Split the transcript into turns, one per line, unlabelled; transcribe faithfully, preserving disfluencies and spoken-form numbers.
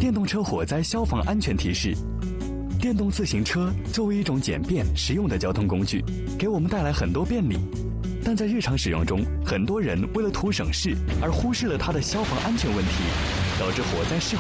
电动车火灾消防安全提示：电动自行车作为一种简便实用的交通工具，给我们带来很多便利，但在日常使用中，很多人为了图省事而忽视了它的消防安全问题，导致火灾事故